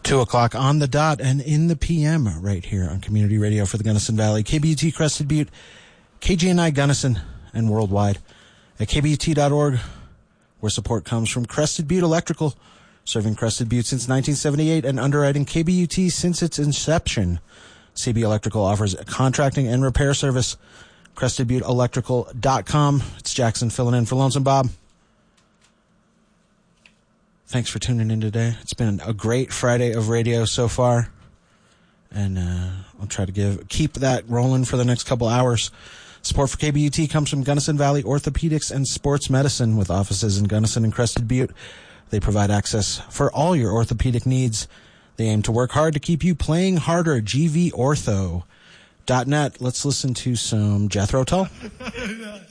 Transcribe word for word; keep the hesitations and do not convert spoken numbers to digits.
Two o'clock on the dot and in the P M right here on Community Radio for the Gunnison Valley, K B U T Crested Butte, K G N I Gunnison, and worldwide at K B U T dot org, where support comes from Crested Butte Electrical, serving Crested Butte since nineteen seventy-eight and underwriting K B U T since its inception. C B Electrical offers a contracting and repair service. Crested Butte Electrical dot com. It's Jackson filling in for Lonesome Bob. Thanks for tuning in today. It's been a great Friday of radio so far, and uh, I'll try to give keep that rolling for the next couple hours. Support for K B U T comes from Gunnison Valley Orthopedics and Sports Medicine, with offices in Gunnison and Crested Butte. They provide access for all your orthopedic needs. They aim to work hard to keep you playing harder. G V ortho dot net. Let's listen to some Jethro Tull.